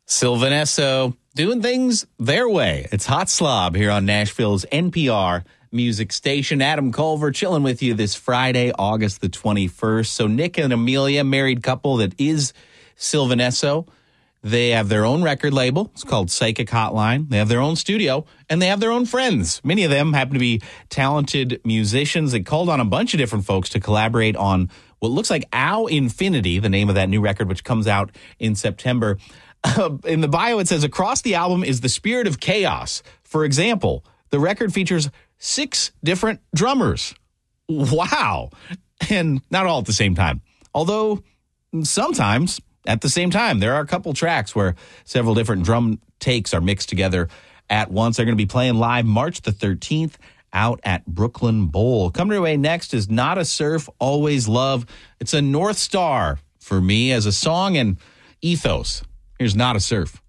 Sylvan Esso doing things their way. It's Hot Slob here on Nashville's NPR music station. Adam Culver chilling with you this Friday, August the 21st. So Nick and Amelia, married couple that is Sylvan Esso. They have their own record label. It's called Psychic Hotline. They have their own studio, and they have their own friends. Many of them happen to be talented musicians. They called on a bunch of different folks to collaborate on what looks like Ow Infinity, the name of that new record, which comes out in September. In the bio, it says, across the album is the spirit of chaos. For example, the record features 6 different drummers. Wow. And not all at the same time. Although sometimes at the same time, there are a couple tracks where several different drum takes are mixed together at once. They're going to be playing live March the 13th out at Brooklyn Bowl. Coming your way next is Not a Surf, Always Love. It's a North Star for me as a song and ethos. Here's Not a Surf.